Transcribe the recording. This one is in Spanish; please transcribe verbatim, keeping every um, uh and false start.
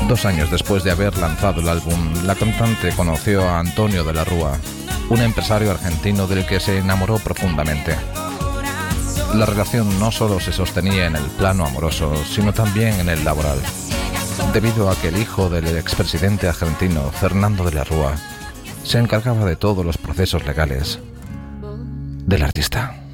Dos años después de haber lanzado el álbum, la cantante conoció a Antonio de la Rúa, un empresario argentino del que se enamoró profundamente. La relación no solo se sostenía en el plano amoroso, sino también en el laboral, debido a que el hijo del expresidente argentino, Fernando de la Rúa, se encargaba de todos los procesos legales del artista.